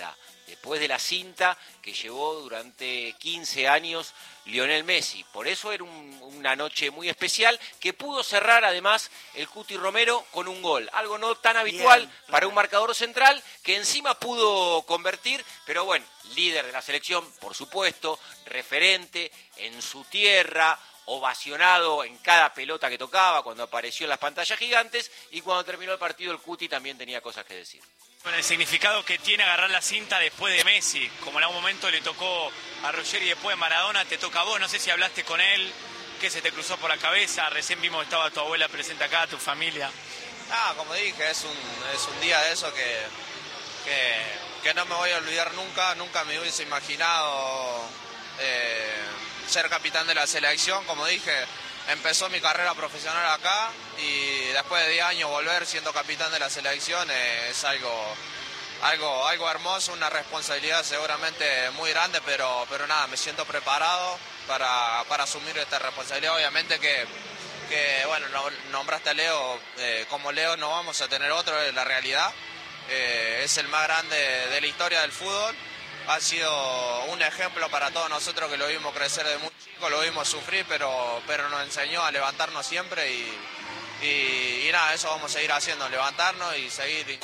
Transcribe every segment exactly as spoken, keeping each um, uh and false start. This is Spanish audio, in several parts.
cinta, después de la cinta que llevó durante quince años Lionel Messi. Por eso era un, una noche muy especial que pudo cerrar además el Cuti Romero con un gol. Algo no tan habitual Bien, para un marcador central que encima pudo convertir, pero bueno, líder de la selección, por supuesto, referente en su tierra, ovacionado en cada pelota que tocaba cuando apareció en las pantallas gigantes, y cuando terminó el partido el Cuti también tenía cosas que decir. Con el significado que tiene agarrar la cinta después de Messi, como en algún momento le tocó a Ruggeri y después de Maradona, te toca a vos, no sé si hablaste con él, qué se te cruzó por la cabeza, recién vimos que estaba tu abuela presente acá, tu familia. Ah, como dije, es un, es un día de eso que, que, que no me voy a olvidar nunca, nunca me hubiese imaginado eh, ser capitán de la selección, como dije. Empezó mi carrera profesional acá y después de diez años volver siendo capitán de la selección eh, es algo, algo, algo hermoso, una responsabilidad seguramente muy grande, pero, pero nada, me siento preparado para, para asumir esta responsabilidad. Obviamente que, que bueno, no, nombraste a Leo, eh, como Leo no vamos a tener otro, es la realidad, eh, es el más grande de la historia del fútbol. Ha sido un ejemplo para todos nosotros que lo vimos crecer de muy chico, lo vimos sufrir, pero, pero nos enseñó a levantarnos siempre y, y, y nada, eso vamos a seguir haciendo, levantarnos y seguir.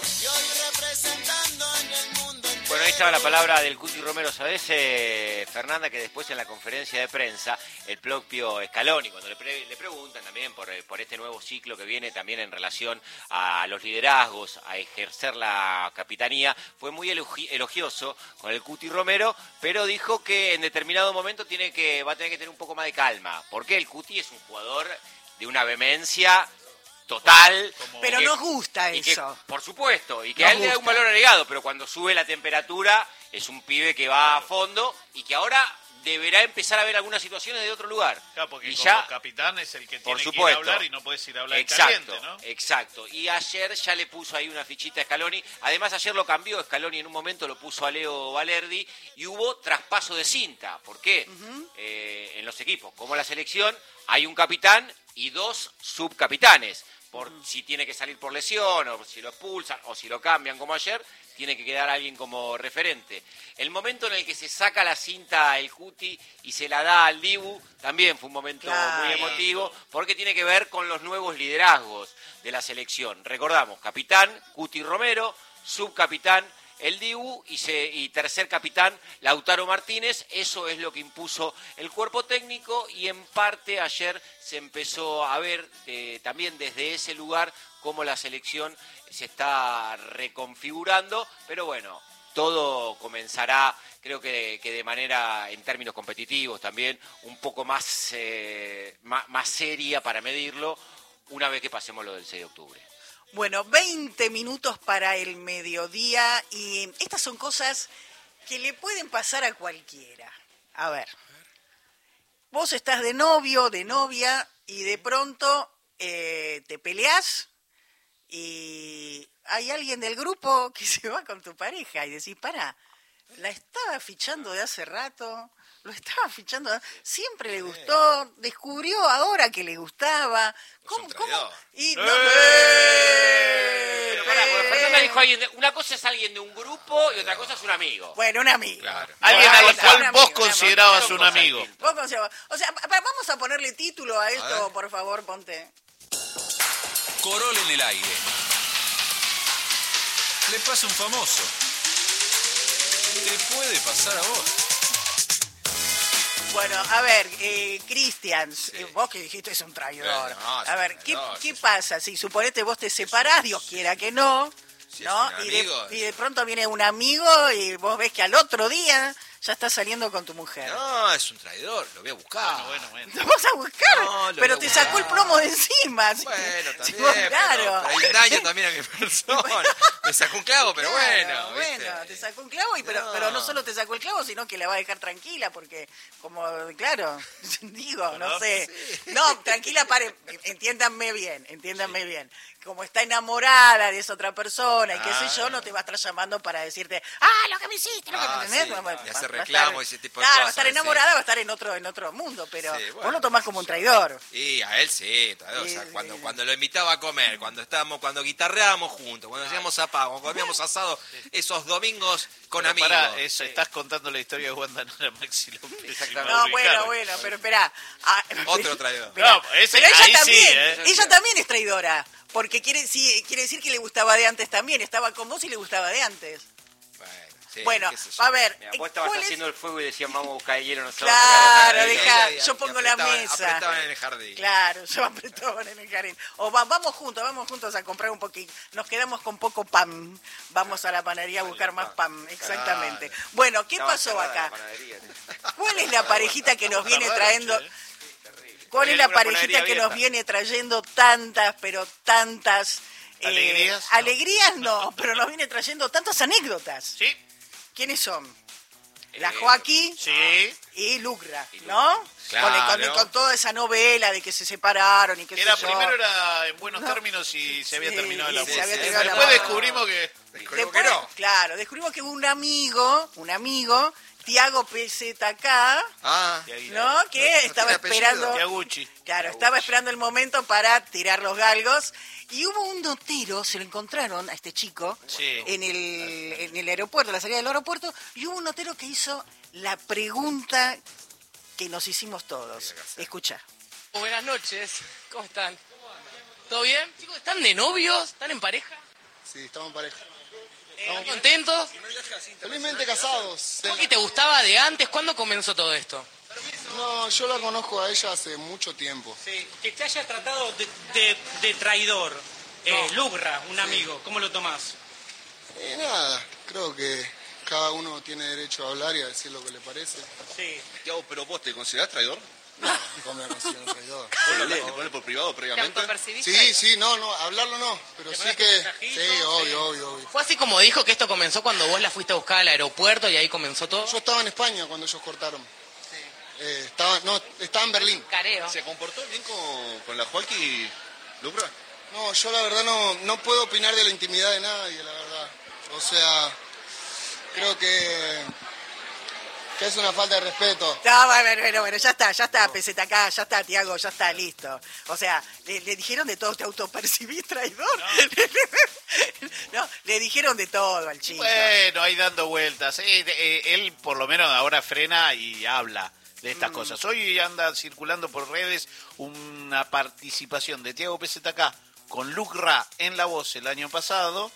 Bueno, ahí estaba la palabra del Cuti Romero. ¿Sabés, eh, Fernanda, que después en la conferencia de prensa, el propio Scaloni, cuando le, pre le preguntan también por, por este nuevo ciclo que viene también en relación a los liderazgos, a ejercer la capitanía, fue muy elogi elogioso con el Cuti Romero, pero dijo que en determinado momento tiene que, va a tener que tener un poco más de calma, porque el Cuti es un jugador de una vehemencia total. Pero que, nos gusta y eso. Que, por supuesto, y que nos a él le da un gusta. valor agregado, pero cuando sube la temperatura es un pibe que va a fondo y que ahora deberá empezar a ver algunas situaciones de otro lugar. Claro, porque y como ya, capitán es el que por tiene supuesto, que ir a hablar y no puedes ir a hablar exacto, caliente, ¿no? Exacto, y ayer ya le puso ahí una fichita a Scaloni. Además ayer lo cambió Scaloni, en un momento lo puso a Leo Valerdi y hubo traspaso de cinta. ¿Por qué? Uh-huh. eh, en los equipos, como la selección, hay un capitán y dos subcapitanes. Por uh-huh. si tiene que salir por lesión, o si lo expulsan, o si lo cambian como ayer, tiene que quedar alguien como referente. El momento en el que se saca la cinta el Cuti y se la da al Dibu, también fue un momento claro. muy emotivo, porque tiene que ver con los nuevos liderazgos de la selección. Recordamos, capitán, Cuti Romero, subcapitán, el Dibu y, se, y tercer capitán, Lautaro Martínez. Eso es lo que impuso el cuerpo técnico y en parte ayer se empezó a ver eh, también desde ese lugar cómo la selección se está reconfigurando, pero bueno, todo comenzará, creo que, que de manera, en términos competitivos también, un poco más, eh, más, más seria para medirlo, una vez que pasemos lo del seis de octubre. Bueno, veinte minutos para el mediodía y estas son cosas que le pueden pasar a cualquiera. A ver, vos estás de novio, de novia y de pronto eh, te peleás y hay alguien del grupo que se va con tu pareja y decís, pará, la estaba fichando de hace rato, lo estaba fichando, siempre le gustó, descubrió ahora que le gustaba. ¿Cómo? ¿Cómo? Y no, ¡Eh! Pero pará, porque Fernanda dijo alguien de, una cosa es alguien de un grupo y otra cosa es un amigo. Bueno, un amigo. Claro. Alguien bueno, al cual vos amigo, considerabas un amigo. amigo. Vos considerabas. O sea, vamos a ponerle título a esto, a por favor, ponte. Corol en el aire. Le pasa a un famoso. ¿Te puede pasar a vos? Bueno, a ver, eh, Cristian, sí. eh, vos que dijiste es un traidor. Eh, no, a ver, ¿qué, no, ¿qué sí, pasa? Si suponete vos te separás, Dios quiera que no, si ¿no? Y de, y de pronto viene un amigo y vos ves que al otro día ya estás saliendo con tu mujer. No, es un traidor, lo voy a buscar. Bueno, bueno, bueno. ¿Lo vas a buscar? No, pero te buscar. Sacó el plomo de encima. Bueno, ¿sí? también, Sí, claro. pero, pero hay un daño también a mi persona. Me sacó un clavo, pero claro, bueno. Bueno, ¿viste? Te sacó un clavo, y pero, no. pero no solo te sacó el clavo, sino que la va a dejar tranquila, porque, como, claro, digo, no, no sé. Sí. No, tranquila, pare, entiéndanme bien, entiéndanme sí. bien. Como está enamorada de esa otra persona y qué ah. sé yo, no te va a estar llamando para decirte, ah, lo que me hiciste, lo ah, que me entendés. Sí. Bueno, y hace reclamo y ese tipo de claro, cosas. Va a estar enamorada, sí. va a estar en otro, en otro mundo, pero sí, bueno, vos lo tomás como un traidor. Y a él sí, o sea, sí, cuando, sí. cuando lo invitaba a comer, cuando estábamos, cuando guitarreábamos juntos, cuando hacíamos zapados, cuando comíamos asado, esos domingos domingos con Pero amigos. pará, eso, estás contando la historia de Wanda Nara, Maxi López. Exactamente. No, bueno, bueno, pero esperá. Ah, Otro traidor. esperá. No, ese- pero ella ahí sí, también, ¿eh? ella también es traidora. Porque quiere, sí, quiere decir que le gustaba de antes también. Estaba con vos y le gustaba de antes. Bueno, sí, Bueno, qué sé yo. a ver. Mira, vos estabas ¿cuál es? haciendo el fuego y decían, vamos a buscar hielo nosotros. Claro, acá, deja- Y- y- yo y pongo la apretaban- mesa. Apretaban en el jardín. Claro, yo apretaban en el jardín. O va- vamos juntos, vamos juntos a comprar un poquito. Nos quedamos con poco pan. Vamos a la panadería a buscar más pan. Exactamente. Bueno, ¿qué Estaba pasó cerrada la acá? panadería. ¿Cuál es la parejita que nos viene Raro, trayendo? che. ¿Cuál es Era la una parejita panadería que nos abierta. viene trayendo tantas, pero tantas... eh, ¿Alegrías? Alegrías no, pero nos viene trayendo tantas anécdotas. Sí, ¿Quiénes son? La Eh, Joaquín sí. y Lucra, ¿no? Claro. Con, con- con toda esa novela de que se separaron y que Era, sé yo. primero era en buenos No. términos y se había Sí, terminado el se aborto. había terminado el Después aborto. descubrimos que... Descubrimos Después, que no. claro, descubrimos que un amigo, un amigo, Tiago P Z K, Ah, ¿no? Que estaba tiene apellido. esperando... Tiaguchi. Claro, estaba esperando el momento para tirar los galgos. Y hubo un notero, se lo encontraron a este chico Sí. en, el, en el aeropuerto, la salida del aeropuerto, y hubo un notero que hizo la pregunta que nos hicimos todos. Escucha. Buenas noches, ¿cómo están? ¿Todo bien? Chicos, ¿están de novios? ¿Están en pareja? Sí, estamos en pareja. ¿Están contentos? Felizmente casados. ¿Joaquín te gustaba de antes? ¿Cuándo comenzó todo esto? No, yo la conozco a ella hace mucho tiempo. Sí, que te haya tratado de, de- de traidor. Eh, Lugra, un amigo, ¿cómo lo tomás? Y nada, creo que cada uno tiene derecho a hablar y a decir lo que le parece. Sí. Tiago, pero vos te considerás traidor. No, ¿cómo me considero un traidor? ¿Vos lo hablaste con él por privado previamente? Sí, sí, no, no, hablarlo no, pero ¿Te sí mandaste que... mensajito? Sí, obvio, obvio, obvio. ¿Fue así como dijo que esto comenzó cuando vos la fuiste a buscar al aeropuerto y ahí comenzó todo? Yo estaba en España cuando ellos cortaron. Eh, estaba, no, estaba en Berlín. Careo. ¿Se comportó bien con, con la Joaquín, Lucra? No, yo la verdad no, no puedo opinar de la intimidad de nadie, la verdad. O sea, creo que, que es una falta de respeto. No, bueno, bueno, bueno, ya está, ya está, P Z K, ya está, Tiago, ya está, listo. O sea, le, le dijeron de todo, ¿te autopercibís traidor? No. le dijeron de todo al chico. Bueno, ahí dando vueltas. Eh, eh, él por lo menos ahora frena y habla de estas Mm. cosas. Hoy anda circulando por redes una participación de Tiago P Z K con Lucra en La Voz el año pasado,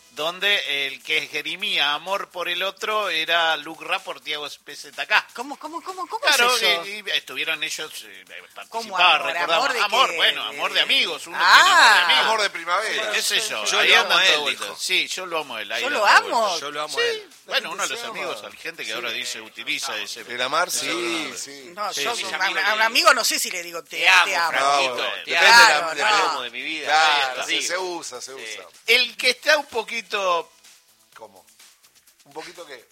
donde el que esgrimía amor por el otro era Lucra por Tiago P Z K. ¿Cómo, cómo, cómo, cómo Claro, es eso? y- y estuvieron ellos, eh, ¿Cómo participaban, amor? recordaban. ¿Amor de Amor, qué? bueno, De- amor de de- amigos. Uno Ah. tiene amor de amigos. Amor de primavera. ¿Qué sé yo? Yo Ahí lo amo andan a él, dando dijo. vueltas. Sí, yo lo amo a él. ahí Yo dando lo amo. vueltas. Yo lo amo Sí, a él. bueno, uno de los se ama. amigos, hay gente que ahora dice, utiliza ese... El amar, sí, Sí, sí. No, Sí, yo sí, a, a mí lo a un que- amigo no sé si le digo te, Te amo, te amo. Franquito, No, bueno, te depende amo, de la- te no. amo de mi vida. Claro, Sí. se, se usa, se usa. El que está un poquito... ¿Cómo? Un poquito que...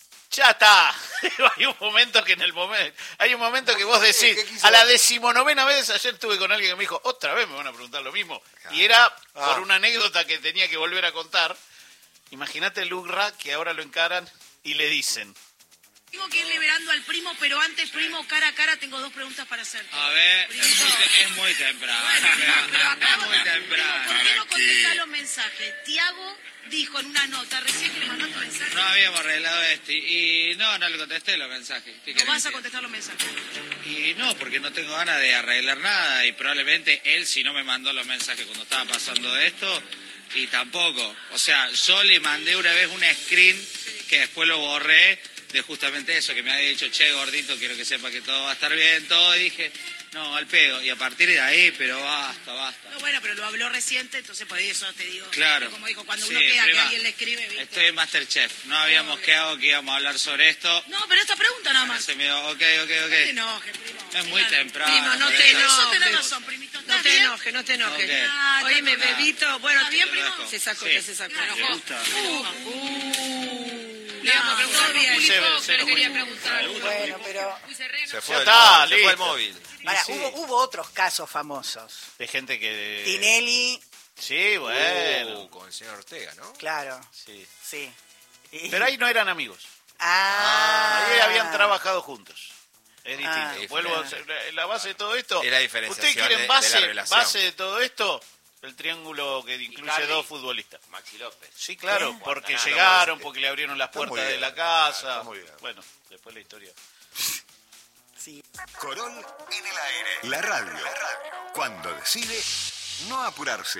Ya está. Hay un momento que en el momento... Hay un momento que vos decís... ¿Qué quiso A la decir? decimonovena vez ayer estuve con alguien que me dijo, otra vez me van a preguntar lo mismo. Y era por Ah. una anécdota que tenía que volver a contar. Imagínate Lucra que ahora lo encaran y le dicen... Tengo que ir liberando al primo, pero antes, primo, cara a cara, tengo dos preguntas para hacerte. A ver, es Primito. muy, es muy temprano. Pero acabo Es muy de- temprano. ¿Por qué no contestás los mensajes? Tiago dijo en una nota recién que le mandaste un mensaje. No habíamos arreglado esto y, y no, no le contesté los mensajes. ¿Qué No querés vas a decir? contestar los mensajes. Y no, porque no tengo ganas de arreglar nada y probablemente él si no me mandó los mensajes cuando estaba pasando esto y tampoco. O sea, yo le mandé una vez un screen que después lo borré de justamente eso, que me había dicho, che, gordito, quiero que sepa que todo va a estar bien, todo, y dije, no, al pedo. Y a partir de ahí, pero basta, basta. No, bueno, pero lo habló reciente, entonces por eso te digo. Claro. Como dijo, cuando Sí, uno queda que prima, alguien le escribe, ¿viste? Estoy en Masterchef. No habíamos quedado que íbamos a hablar sobre esto. No, pero esta pregunta nada más. Se me dio, ok, ok, No te ok. enojes, primo. Es muy temprano. Primo, no pero te eso- enojes. Eso tenés razón, primito. No te enojes, no te enojes. Ok. Ah, Oíme, está- bebito, bueno, ¿Está bien, te lo primo? dejo. se sacó, Sí. ya se sacó. Me ¿Te enojó. gusta? Le vamos a preguntar bien. a Cero, Julito, que cero, le quería Julito. preguntar. Bueno, pero Se Ya fue, el, está, móvil, se fue el listo. móvil. pará, sí. hubo, hubo otros casos famosos. De gente que... Tinelli, Sí, bueno. Uh, con el señor Ortega, ¿no? claro, Sí. sí. Y- Pero ahí no eran amigos. Ah. Ahí habían trabajado juntos. Es distinto. Ah, Vuelvo a hacer- la base de todo esto. Es la diferenciación ¿Ustedes quieren de- de base, la relación. base de todo esto? El triángulo que incluye Icardi, dos futbolistas. Maxi López. Sí, claro, Sí. porque Guantanamo, llegaron, no, porque le abrieron las Está muy puertas de bien, la claro, casa. está muy bien. Bueno, después la historia. Sí. Corol en el aire. La radio. La radio. Cuando decide no apurarse.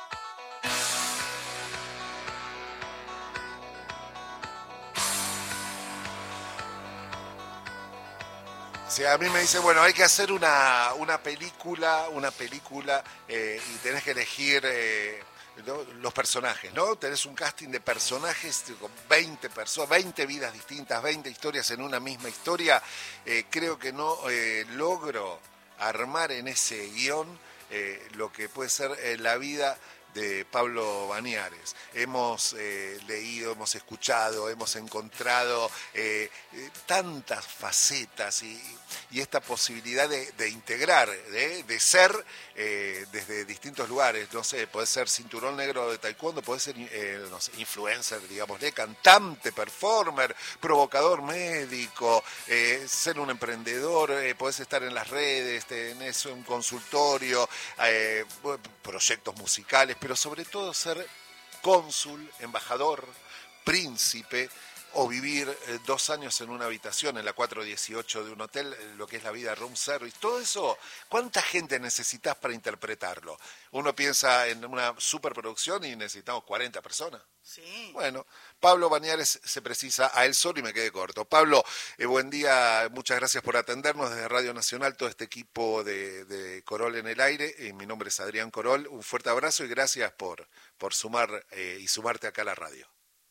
Sí, a mí me dice, bueno, hay que hacer una, una película, una película eh, y tenés que elegir eh, ¿no? los personajes, ¿no? Tenés un casting de personajes con veinte personas, veinte vidas distintas, veinte historias en una misma historia. Eh, creo que no eh, logro armar en ese guión eh, lo que puede ser eh, la vida de Pablo Baniares. Hemos eh, leído, hemos escuchado, hemos encontrado eh, eh, tantas facetas y, y esta posibilidad de, de integrar, de, de ser eh, desde distintos lugares. No sé, puede ser cinturón negro de taekwondo, puede ser eh, no sé, influencer, digámosle, cantante, performer, provocador médico, eh, ser un emprendedor, eh, podés estar en las redes, tenés un consultorio, eh, proyectos musicales, pero sobre todo ser cónsul, embajador, príncipe, o vivir eh, dos años en una habitación en la cuatrocientos dieciocho de un hotel, eh, lo que es la vida room service. Todo eso, ¿cuánta gente necesitas para interpretarlo? Uno piensa en una superproducción y necesitamos cuarenta personas. Sí. Bueno, Pablo Baniares se precisa a él solo y me quedé corto. Pablo, eh, buen día, muchas gracias por atendernos desde Radio Nacional, todo este equipo de, de Corol en el aire. Eh, mi nombre es Adrián Corol, un fuerte abrazo y gracias por, por sumar eh, y sumarte acá a la radio.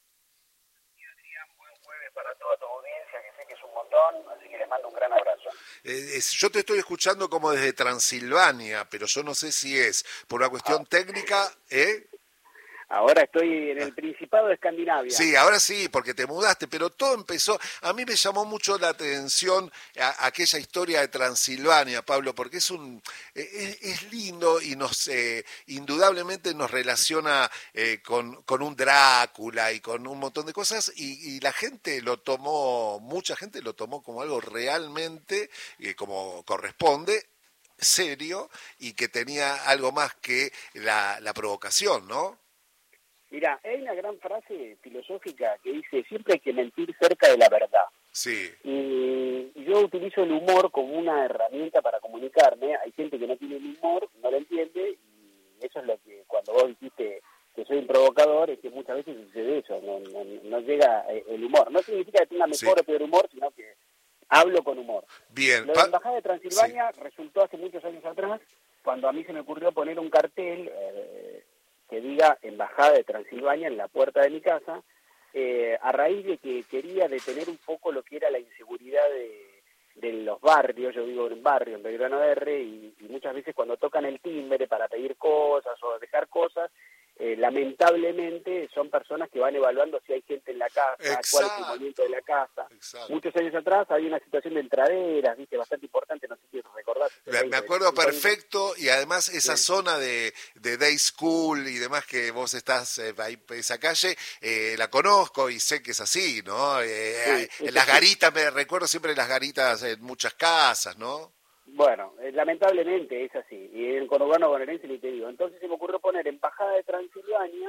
Para toda tu audiencia, que sé que es un montón, así que les mando un gran abrazo. Eh, es, yo te estoy escuchando como desde Transilvania, pero yo no sé si es por una cuestión ah. técnica, ¿eh? Ahora estoy en el Principado de Escandinavia. Sí, ahora sí, porque te mudaste, pero todo empezó... A mí me llamó mucho la atención a, a aquella historia de Transilvania, Pablo, porque es un es, es lindo y nos eh, indudablemente nos relaciona eh, con, con un Drácula y con un montón de cosas, y, y la gente lo tomó, mucha gente lo tomó como algo realmente, eh, como corresponde, serio, y que tenía algo más que la, la provocación, ¿no? Mira, hay una gran frase filosófica que dice, siempre hay que mentir cerca de la verdad. Sí. Y yo utilizo el humor como una herramienta para comunicarme. Hay gente que no tiene el humor, no lo entiende, y eso es lo que cuando vos dijiste que soy un provocador, es que muchas veces sucede eso, no, no, no llega el humor. No significa que tenga mejor sí. o peor humor, sino que hablo con humor. Bien. Lo de la Embajada de Transilvania sí. resultó hace muchos años atrás, cuando a mí se me ocurrió poner un cartel... Eh, que diga Embajada de Transilvania en la puerta de mi casa, eh, a raíz de que quería detener un poco lo que era la inseguridad de, de los barrios. Yo vivo en un barrio, en Belgrano R, y, y muchas veces cuando tocan el timbre para pedir cosas o dejar cosas, eh, lamentablemente son personas que van evaluando si hay gente en la casa, Exacto. cuál es el movimiento de la casa. Exacto. Muchos años atrás había una situación de entraderas, viste, bastante importante, no sé si recordás. Me, me acuerdo perfecto, y además esa sí. zona de, de Day School y demás que vos estás eh, ahí, esa calle, eh, la conozco y sé que es así, ¿no? Eh, sí, las garitas, me recuerdo siempre las garitas en muchas casas, ¿no? Bueno, eh, lamentablemente es así, y en el conurbano bonaerense ni te digo. Entonces se me ocurrió poner Embajada de Transilvania,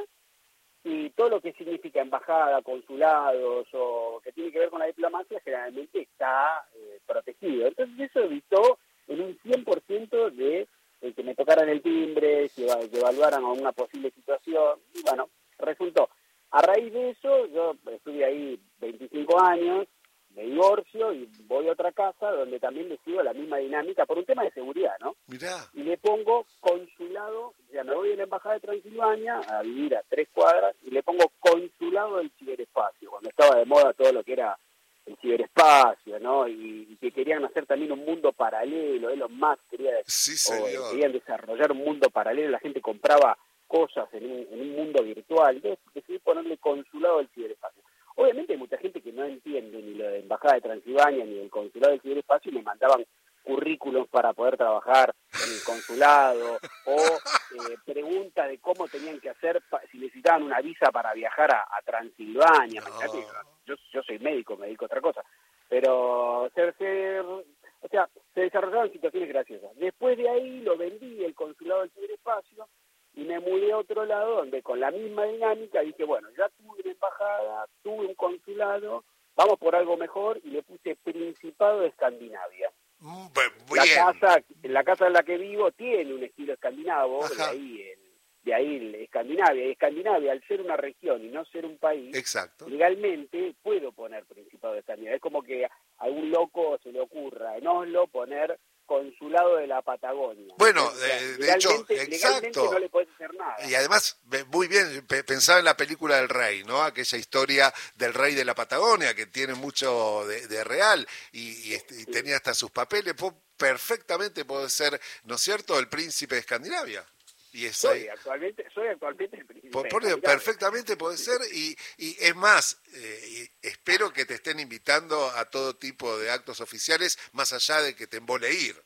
y todo lo que significa embajada, consulados, o que tiene que ver con la diplomacia, generalmente está eh, protegido. Entonces eso evitó en un cien por ciento de eh, que me tocaran el timbre, que, que evaluaran a una posible situación, y bueno, resultó. A raíz de eso, yo estuve ahí veinticinco años, me divorcio y voy a otra casa donde también le sigo la misma dinámica por un tema de seguridad, ¿no? Mirá. Y le pongo consulado, ya me voy a la Embajada de Transilvania a vivir a tres cuadras y le pongo consulado del ciberespacio, cuando estaba de moda todo lo que era el ciberespacio, ¿no? Y, y que querían hacer también un mundo paralelo, Elon Musk quería, sí, o, querían desarrollar un mundo paralelo, la gente compraba cosas en un, en un mundo virtual, entonces decidí ponerle consulado del ciberespacio. Obviamente hay mucha gente que no entiende ni lo de Embajada de Transilvania ni el consulado del ciberespacio, y me mandaban currículums para poder trabajar en el consulado, o eh, preguntas de cómo tenían que hacer, si necesitaban una visa para viajar a, a Transilvania. No. Yo, yo soy médico, me dedico a otra cosa, pero ser, ser, o sea, se desarrollaron situaciones graciosas. Después de ahí lo vendí, el consulado del ciberespacio, y me vamos por algo mejor y le puse Principado de Escandinavia. Mm, bu- La Bien. casa, la casa en la que vivo tiene un estilo escandinavo, de Ajá. ahí, el- de ahí el Escandinavia. Y Escandinavia, al ser una región y no ser un país, Exacto. legalmente puedo poner Principado de Escandinavia. Es como que a algún loco se le ocurra en Oslo poner Consulado de la Patagonia. Bueno, O sea, de- de hecho, legalmente, legalmente exacto. no le podés hacer nada. Y además, ve- muy bien, pe- pensaba en la película del rey, ¿no? Aquella historia del rey de la Patagonia, que tiene mucho de, de real, y, y este- y tenía hasta sus papeles. Vos perfectamente podés ser, ¿no es cierto?, el príncipe de Escandinavia. Y es Soy ahí. actualmente, soy actualmente el príncipe. Por, por- de Escandinavia. perfectamente puede ser, y, y es más, eh, y espero que te estén invitando a todo tipo de actos oficiales, más allá de que te embole ir.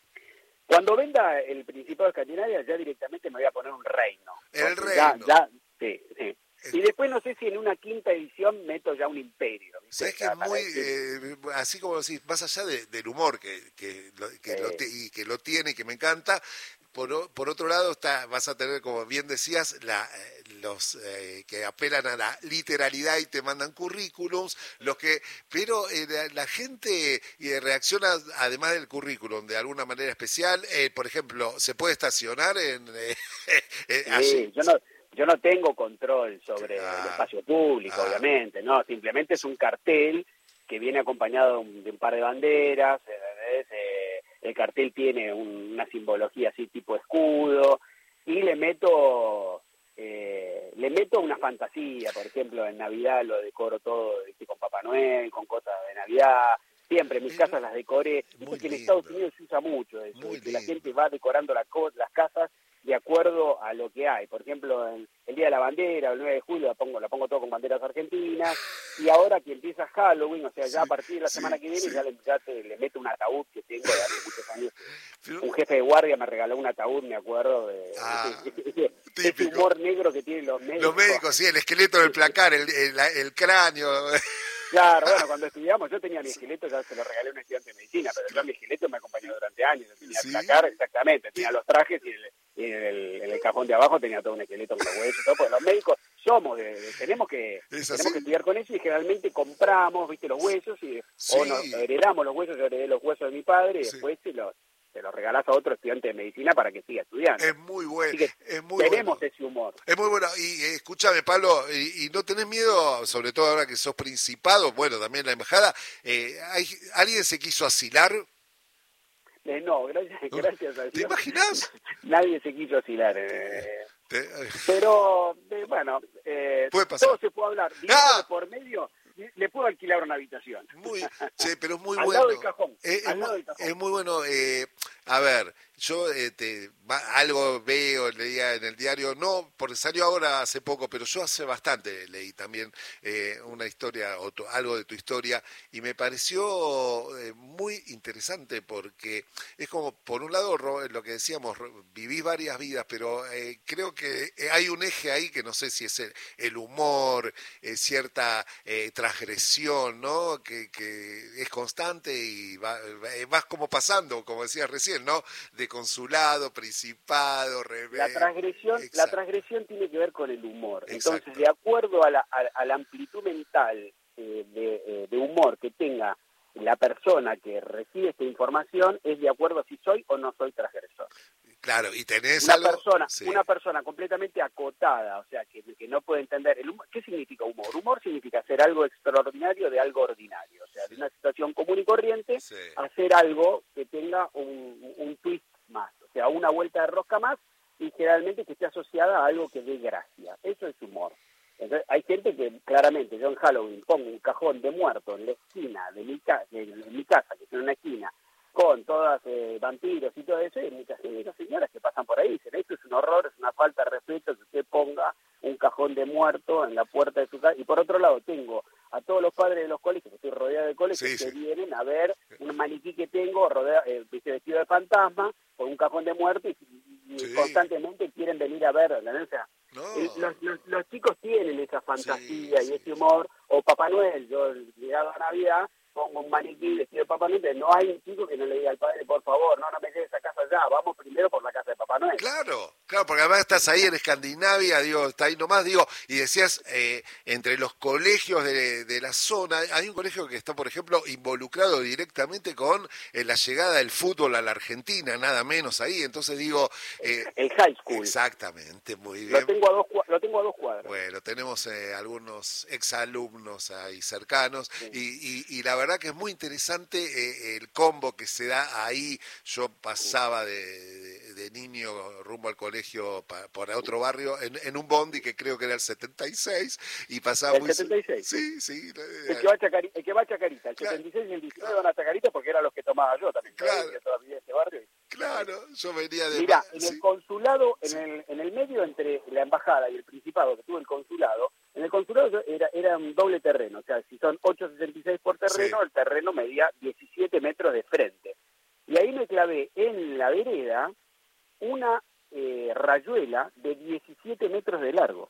Cuando venda el Principado de Escandinavia, ya directamente me voy a poner un reino. El Porque ya- reino. ya- sí, sí. Y después no sé si en una quinta edición meto ya un imperio. ¿viste? Sabes que Ya es para muy, decir- eh, así como decís, más allá de- del humor que, que, lo, que, lo te- y que lo tiene y que me encanta, por, o- por otro lado está, vas a tener, como bien decías, la, eh, los eh, que apelan a la literalidad y te mandan currículums, los que, pero eh, la, la gente eh, reacciona además del currículum de alguna manera especial. Eh, por ejemplo, ¿se puede estacionar en eh, eh, Sí, allí? yo no, yo no tengo control sobre Ah. el espacio público, Ah. obviamente, no, simplemente es un cartel que viene acompañado de un, de un par de banderas, ¿entendés? Eh, el cartel tiene un- una simbología así tipo escudo, y le meto eh, le meto una fantasía, por ejemplo, en Navidad lo decoro todo, ¿viste? Con Papá Noel, con cosas de Navidad. Siempre mis casas las decoré. Viste que en Estados Unidos se usa mucho eso, que la gente va decorando la co- las casas de acuerdo a lo que hay. Por ejemplo, en el Día de la Bandera, el nueve de julio, la pongo, la pongo todo con banderas argentinas, y ahora que empieza Halloween, o sea, ya a partir de la semana que viene, ya, le, ya te, le meto un ataúd que tengo de hace muchos años. Un jefe de guardia me regaló un ataúd, me acuerdo, de Ah, ese, ese humor negro que tienen los médicos. Los médicos, sí, el esqueleto del placar, el, el, el cráneo. Claro, bueno, cuando estudiamos, yo tenía mi esqueleto, ya se lo regalé a un estudiante de medicina, pero yo mi esqueleto me acompañó durante años, yo tenía el placar, exactamente, tenía los trajes y, el, y en, el, en el cajón de abajo tenía todo un esqueleto con los huesos y todo, porque los médicos somos, de, de- tenemos que ¿Es tenemos así? que estudiar con eso y generalmente compramos, viste, los huesos y Sí. o nos heredamos los huesos, yo heredé los huesos de mi padre y después se los, se los regalás a otro estudiante de medicina para que siga estudiando. Es muy bueno, Así que es muy tenemos bueno. ese humor. Es muy bueno. Y eh, escúchame, Pablo, y, y no tenés miedo, sobre todo ahora que sos principado, bueno, también la embajada, eh, hay, ¿alguien se quiso asilar? Eh, no, gracias, gracias a Dios. ¿Te imaginas? Nadie se quiso asilar. eh, Te- Pero, eh, bueno, eh, Puede pasar. todo se puede hablar. Dinero ¡Ah! de por medio, le puedo alquilar una habitación. Muy, sí, pero es muy Al bueno. lado del cajón, Eh, es, al mu- lado del cajón. es muy bueno. eh, a ver, yo eh, te- va- algo veo, leía en el diario, no, porque salió ahora hace poco, pero yo hace bastante leí también eh, una historia, o tu- algo de tu historia, y me pareció eh, muy interesante porque es como, por un lado, Ro- lo que decíamos, ro- vivís varias vidas, pero eh, creo que eh, hay un eje ahí que no sé si es el, el humor, eh, cierta eh, transgresión, ¿no? Que, que es constante y va, va- vas como pasando, como decías recién, ¿no? De consulado, principado, revés. La transgresión, la Exacto. transgresión tiene que ver con el humor. Exacto. Entonces, de acuerdo a la, a, a la amplitud mental eh, de, eh, de humor que tenga la persona que recibe esta información, es de acuerdo a si soy o no soy transgresor. Claro, y tenés Una algo... persona, Sí. una persona completamente acotada, o sea, que, que no puede entender el humor. ¿Qué significa humor? Humor significa hacer algo extraordinario de algo ordinario, o sea, de una situación común y corriente, Sí. hacer algo que tenga un, un twist más, o sea, una vuelta de rosca más, y generalmente que esté asociada a algo que dé gracia. Eso es humor. Entonces, hay gente que claramente, yo en Halloween pongo un cajón de muerto en la esquina de mi, ca de, de mi casa, que es en una esquina, con todas eh, vampiros y todo eso, y hay muchas eh, señoras que pasan por ahí y dicen, esto es un horror, es una falta de respeto que usted ponga un cajón de muerto en la puerta de su casa. Y por otro lado tengo a todos los padres de los colegios, que estoy rodeado de colegios, Sí, que sí. vienen a ver un maniquí que tengo rodeado, eh, vestido de fantasma, con un cajón de muerto, y, y Sí. constantemente quieren venir a ver, ¿no? O sea, No. el- los, los, los chicos tienen esa fantasía Sí, y sí. ese humor, o Papá Noel, yo llegado a Navidad, pongo un maniquí vestido de Papá Noel. Entonces, no hay un chico que no le diga al padre, por favor, no, no me lleves a casa ya, vamos primero por la casa de Papá Noel. Claro, claro, porque además estás ahí en Escandinavia, digo, está ahí nomás, digo, y decías, eh, entre los colegios de, de la zona, hay un colegio que está, por ejemplo, involucrado directamente con eh, la llegada del fútbol a la Argentina, nada menos ahí, entonces digo... Eh, el high school. Exactamente, muy bien. Lo tengo a dos, lo tengo a dos cuadras. Bueno, tenemos eh, algunos exalumnos ahí cercanos, sí. y, y, y la verdad que es muy interesante eh, el combo que se da ahí. Yo pasaba de, de, de niño rumbo al colegio pa, por otro barrio en, en un bondi que creo que era el setenta y seis y pasaba ¿El muy... setenta y seis? Sí, sí. El que va a Chacarita, el, que va a Chacarita, el claro. setenta y seis y el diecinueve van a Chacarita porque eran los que tomaba yo también. Claro. Que todavía ese barrio. Claro, yo venía de... Mirá, en sí. el consulado, en, sí. el, en el medio entre la embajada y el principado que tuvo el consulado, en el consulado era, era un doble terreno, o sea, si son ocho sesenta y seis por terreno, sí. el terreno medía diecisiete metros de frente. Y ahí me clavé en la vereda una eh, rayuela de diecisiete metros de largo.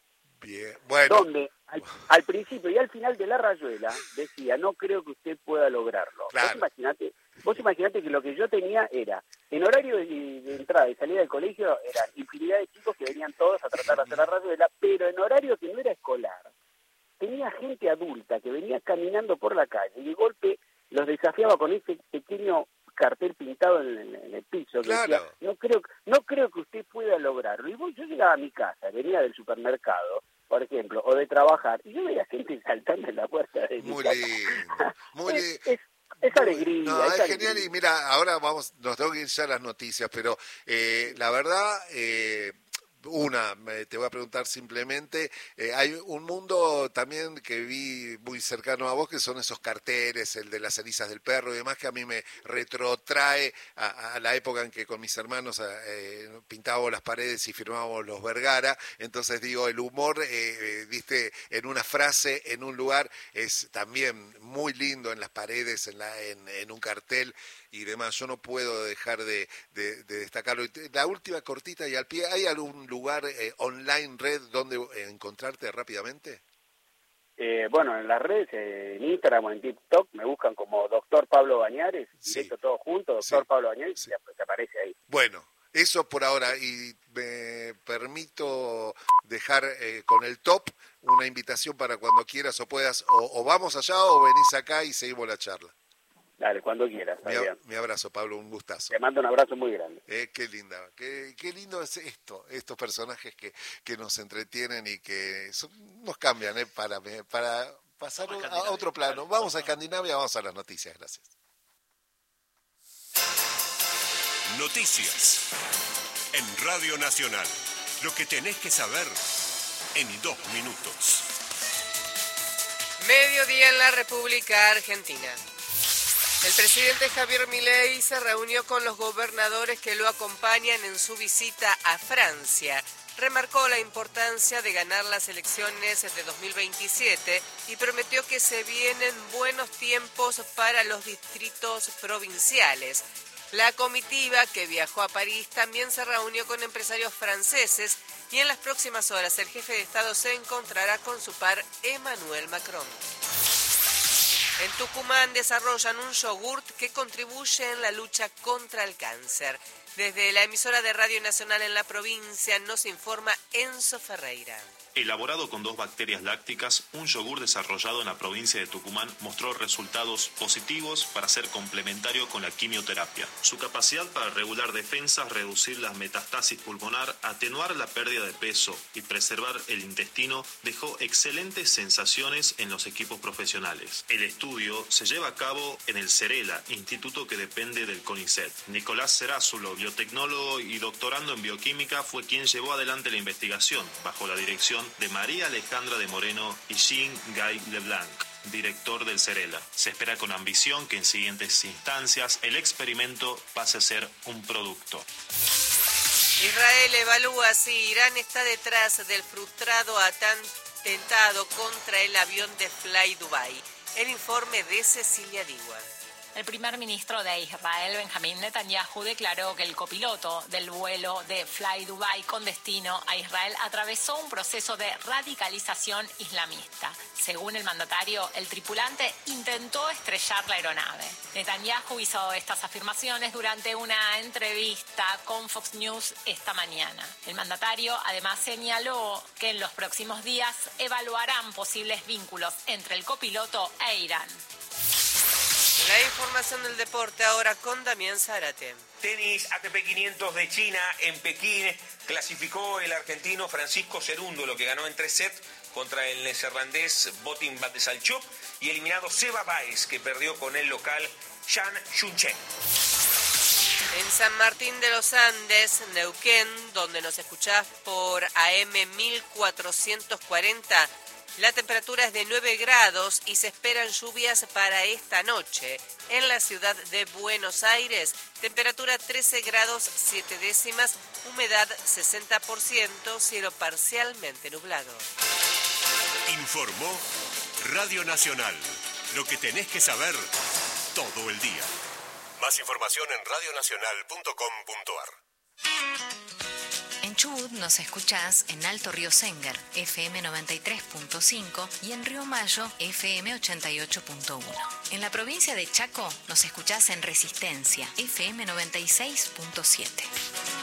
Bien, bueno. Donde al, al principio y al final de la rayuela decía, no creo que usted pueda lograrlo. Claro. Vos imaginate, vos imaginate que lo que yo tenía era, en horario de, de entrada y salida del colegio, eran infinidad de chicos que venían todos a tratar de hacer la rayuela, pero en horario que no era escolar, tenía gente adulta que venía caminando por la calle y de golpe los desafiaba con ese pequeño cartel pintado en, en, en el piso que claro. decía, no creo, no creo que usted pueda lograrlo. Y vos, yo llegaba a mi casa, venía del supermercado, por ejemplo, o de trabajar, y yo veía gente saltando en la puerta de mi muy casa. Lindo, muy lindo. Es, es, es alegría. No, es, es genial. alegría. Y mira, ahora vamos, nos tengo que ir ya a las noticias, pero eh, la verdad... Eh, Una, te voy a preguntar simplemente, eh, hay un mundo también que vi muy cercano a vos, que son esos carteles, el de las cenizas del perro y demás, que a mí me retrotrae a, a la época en que con mis hermanos eh, pintábamos las paredes y firmábamos los Vergara. Entonces digo, el humor, eh, eh, viste, en una frase, en un lugar, es también muy lindo en las paredes, en, la, en, en un cartel y demás. Yo no puedo dejar de, de, de destacarlo. La última cortita y al pie, ¿hay algún lugar eh, online, red, donde eh, encontrarte rápidamente? Eh, bueno, en las redes, eh, en Instagram o en TikTok, me buscan como Doctor Pablo Bañares, sí. directo todo junto, Doctor sí. Pablo Bañares, sí. y te aparece ahí. Bueno, eso por ahora, y me permito dejar eh, con el top una invitación para cuando quieras o puedas, o, o vamos allá o venís acá y seguimos la charla. Dale, cuando quieras. Mi, ab- mi abrazo, Pablo, un gustazo. Te mando un abrazo muy grande. Eh, qué linda, qué, qué lindo es esto, estos personajes que, que nos entretienen y que son, nos cambian eh, para, para pasar a, a otro plano. Vamos a Escandinavia, vamos a las noticias, gracias. Noticias en Radio Nacional. Lo que tenés que saber en dos minutos. Mediodía en la República Argentina. El presidente Javier Milei se reunió con los gobernadores que lo acompañan en su visita a Francia. Remarcó la importancia de ganar las elecciones de dos mil veintisiete y prometió que se vienen buenos tiempos para los distritos provinciales. La comitiva que viajó a París también se reunió con empresarios franceses y en las próximas horas el jefe de Estado se encontrará con su par Emmanuel Macron. En Tucumán desarrollan un yogurt que contribuye en la lucha contra el cáncer. Desde la emisora de Radio Nacional en la provincia nos informa Enzo Ferreira. Elaborado con dos bacterias lácticas, un yogur desarrollado en la provincia de Tucumán mostró resultados positivos para ser complementario con la quimioterapia. Su capacidad para regular defensas, reducir la metastasis pulmonar, atenuar la pérdida de peso y preservar el intestino dejó excelentes sensaciones en los equipos profesionales. El estudio se lleva a cabo en el CERELA, instituto que depende del CONICET. Nicolás Cerázulo, biotecnólogo y doctorando en bioquímica, fue quien llevó adelante la investigación bajo la dirección de María Alejandra de Moreno y Jean-Guy Leblanc, director del CERELA. Se espera con ambición que en siguientes instancias el experimento pase a ser un producto. Israel evalúa si Irán está detrás del frustrado atentado contra el avión de Fly Dubai. El informe de Cecilia Digua. El primer ministro de Israel, Benjamín Netanyahu, declaró que el copiloto del vuelo de Fly Dubai con destino a Israel atravesó un proceso de radicalización islamista. Según el mandatario, el tripulante intentó estrellar la aeronave. Netanyahu hizo estas afirmaciones durante una entrevista con Fox News esta mañana. El mandatario además señaló que en los próximos días evaluarán posibles vínculos entre el copiloto e Irán. La información del deporte ahora con Damián Zárate. Tenis A T P quinientos de China en Pekín. Clasificó el argentino Francisco Cerúndolo, que ganó en tres sets contra el neerlandés Botin Batesalchuk, y eliminado Seba Báez, que perdió con el local Jan Chunchen. En San Martín de los Andes, Neuquén, donde nos escuchás por A M mil cuatrocientos cuarenta, la temperatura es de nueve grados y se esperan lluvias para esta noche. En la ciudad de Buenos Aires, temperatura trece grados siete décimas, humedad sesenta por ciento, cielo parcialmente nublado. Informó Radio Nacional. Lo que tenés que saber todo el día. Más información en radionacional punto com punto a r. En Chubut nos escuchás en Alto Río Sénger, F M noventa y tres punto cinco, y en Río Mayo, F M ochenta y ocho punto uno. En la provincia de Chaco nos escuchás en Resistencia, F M noventa y seis punto siete.